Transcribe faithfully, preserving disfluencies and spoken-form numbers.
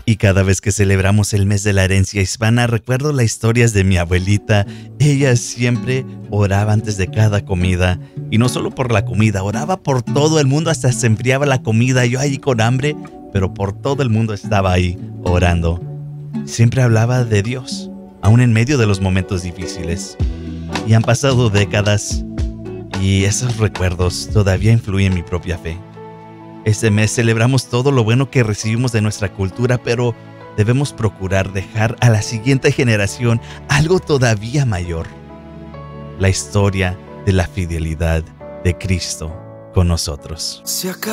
Y cada vez que celebramos el mes de la herencia hispana, recuerdo las historias de mi abuelita. Ella siempre oraba antes de cada comida. Y no solo por la comida, oraba por todo el mundo, hasta se enfriaba la comida. Yo ahí con hambre, pero por todo el mundo estaba ahí orando. Siempre hablaba de Dios, aún en medio de los momentos difíciles. Y han pasado décadas, y esos recuerdos todavía influyen en mi propia fe. Este mes celebramos todo lo bueno que recibimos de nuestra cultura, pero debemos procurar dejar a la siguiente generación algo todavía mayor: la historia de la fidelidad de Cristo con nosotros.